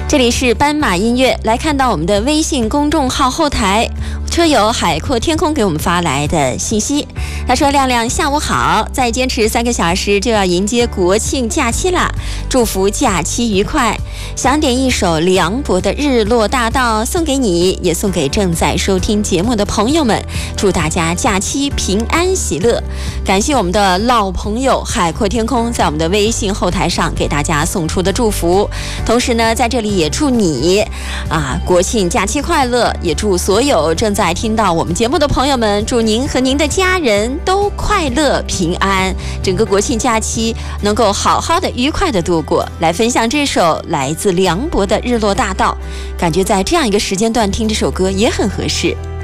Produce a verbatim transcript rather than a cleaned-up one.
这里是斑马音乐，来看到我们的微信公众号后台，车友海阔天空给我们发来的信息。他说：亮亮下午好，再坚持三个小时就要迎接国庆假期啦，祝福假期愉快。想点一首梁博的《日落大道》送给你，也送给正在收听节目的朋友们，祝大家假期平安喜乐。感谢我们的老朋友海阔天空在我们的微信后台上给大家送出的祝福，同时呢，在这里也祝你啊国庆假期快乐，也祝所有正在听到我们节目的朋友们，祝您和您的家人都快乐平安，整个国庆假期能够好好的愉快的度过。来分享这首来自梁博的《日落大道》，感觉在这样一个时间段听这首歌也很合适。